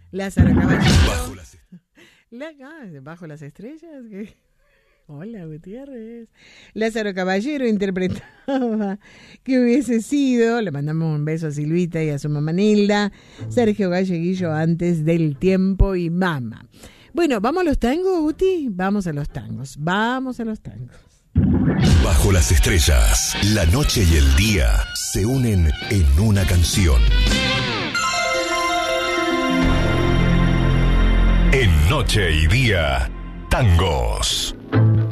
Lázaro Caballero. Bajo Bajo las estrellas. ¿Qué? Hola, Gutiérrez. Lázaro Caballero interpretaba Que hubiese sido. Le mandamos un beso a Silvita y a su mamá Nilda. Sergio Galleguillo, Antes del tiempo y Mama. Bueno, ¿vamos a los tangos, Guti? Vamos a los tangos. Bajo las estrellas, la noche y el día se unen en una canción. En Noche y Día, tangos.